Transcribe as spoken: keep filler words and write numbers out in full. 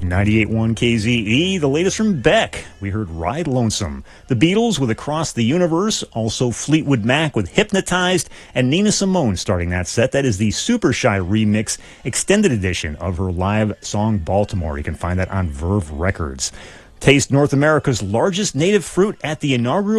ninety-eight point one K Z E, the latest from Beck. We heard Ride Lonesome. The Beatles with Across the Universe, also Fleetwood Mac with Hypnotized, and Nina Simone starting that set. That is the Super Shy remix, extended edition of her live song Baltimore. You can find that on Verve Records. Taste North America's largest native fruit at the inaugural